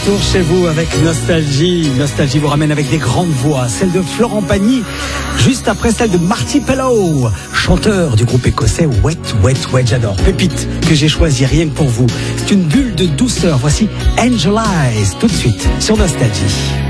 retour chez vous avec Nostalgie. Nostalgie vous ramène avec des grandes voix. Celle de Florent Pagny, juste après celle de Marty Pellow, chanteur du groupe écossais Wet Wet Wet. J'adore. Pépite que j'ai choisi rien que pour vous. C'est une bulle de douceur. Voici Angel Eyes, tout de suite sur Nostalgie.